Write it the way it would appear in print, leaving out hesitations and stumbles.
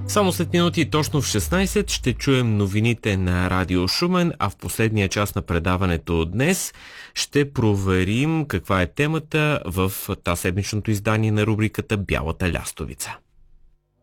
Само след минути точно в 16 ще чуем новините на Радио Шумен, а в последния час на предаването днес ще проверим каква е темата в тази седмичното издание на рубриката Бялата лястовица.